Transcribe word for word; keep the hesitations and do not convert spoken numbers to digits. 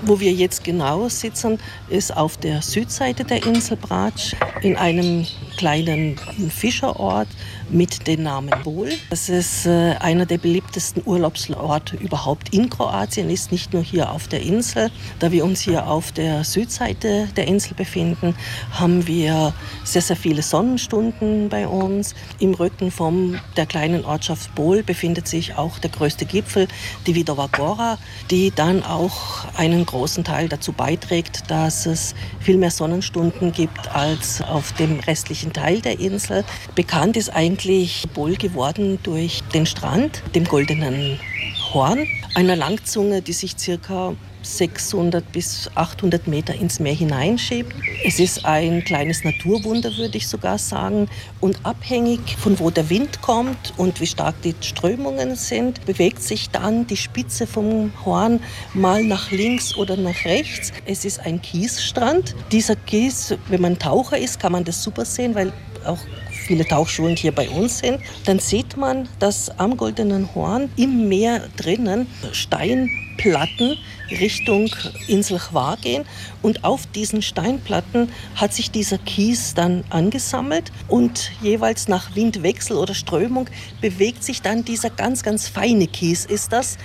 Wo wir jetzt genau sitzen, ist auf der Südseite der Insel Brač in einem kleinen Fischerort mit dem Namen Bol. Das ist äh, einer der beliebtesten Urlaubsorte überhaupt in Kroatien, ist nicht nur hier auf der Insel. Da wir uns hier auf der Südseite der Insel befinden, haben wir sehr, sehr viele Sonnenstunden bei uns. Im Rücken von der kleinen Ortschaft Bol befindet sich auch der größte Gipfel, die Vidova Gora, die dann auch einen großen Teil dazu beiträgt, dass es viel mehr Sonnenstunden gibt als auf dem restlichen Teil der Insel. Bekannt ist eigentlich Bol geworden durch den Strand, dem Goldenen Horn, einer Langzunge, die sich circa sechshundert bis achthundert Meter ins Meer hineinschiebt. Es ist ein kleines Naturwunder, würde ich sogar sagen. Und abhängig von wo der Wind kommt und wie stark die Strömungen sind, bewegt sich dann die Spitze vom Horn mal nach links oder nach rechts. Es ist ein Kiesstrand. Dieser Kies, wenn man Taucher ist, kann man das super sehen, weil auch viele Tauchschulen hier bei uns sind. Dann sieht man, dass am Goldenen Horn im Meer drinnen Steinplatten Richtung Insel Hvar gehen. Und auf diesen Steinplatten hat sich dieser Kies dann angesammelt und jeweils nach Windwechsel oder Strömung bewegt sich dann dieser ganz, ganz feine Kies ist das,